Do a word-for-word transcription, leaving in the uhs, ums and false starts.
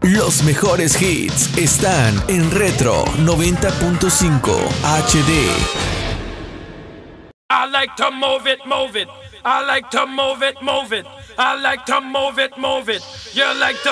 Los mejores hits están en Retro noventa punto cinco H D. I like to move it, move it. I like to move it, move it. I like to move it, move it. You like to